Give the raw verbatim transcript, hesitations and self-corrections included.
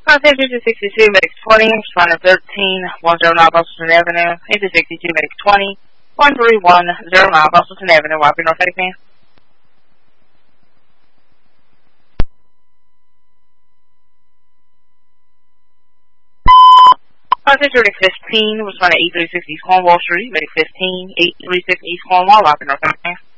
Attention to sixty-two, Medic twenty, responding thirteen, one zero nine Boston Avenue, into sixty-two, Medic twenty, one three one zero nine Boston Avenue, Wapping North Medic. Attention Medic fifteen, responding eight three six East Cornwall Street, Medic fifteen, eight three six East Cornwall, Wapping North Medic.